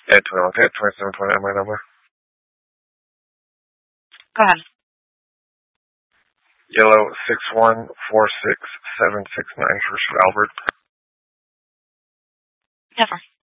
At 2729, my number. Go ahead. Yellow 6146769 for Albert. Never.